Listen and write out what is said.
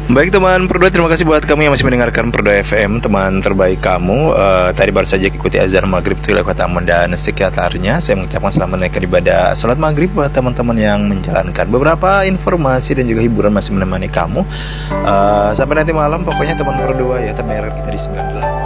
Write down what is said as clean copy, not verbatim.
Baik teman Perdoa, terima kasih buat kamu yang masih mendengarkan Perdoa FM, teman terbaik kamu. Tadi baru saja ikuti azan maghrib di wilayah Kota Ambon dan sekitarnya. Saya mengucapkan selamat menaikkan ibadah sholat maghrib buat teman-teman yang menjalankan. Beberapa informasi dan juga hiburan masih menemani kamu sampai nanti malam. Pokoknya teman Perdoa ya, teman kita di 98.